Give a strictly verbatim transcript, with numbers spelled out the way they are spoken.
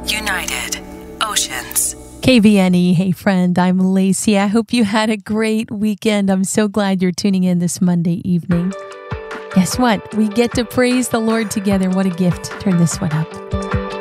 United Oceans. K V N E, hey friend, I'm Lacey. I hope you had a great weekend. I'm so glad you're tuning in this Monday evening. Guess what? We get to praise the Lord together. What a gift. Turn this one up.